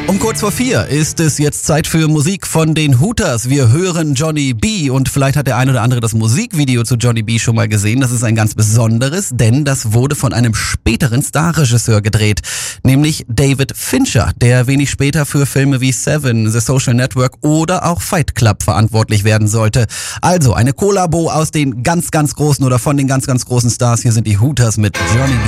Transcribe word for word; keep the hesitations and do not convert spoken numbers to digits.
Um kurz vor vier ist es jetzt Zeit für Musik von den Hooters. Wir hören Johnny B. und vielleicht hat der ein oder andere das Musikvideo zu Johnny B. schon mal gesehen. Das ist ein ganz besonderes, denn das wurde von einem späteren Starregisseur gedreht, nämlich David Fincher, der wenig später für Filme wie Seven, The Social Network oder auch Fight Club verantwortlich werden sollte. Also eine Kollabo aus den ganz, ganz großen oder von den ganz, ganz großen Stars. Hier sind die Hooters mit Johnny B.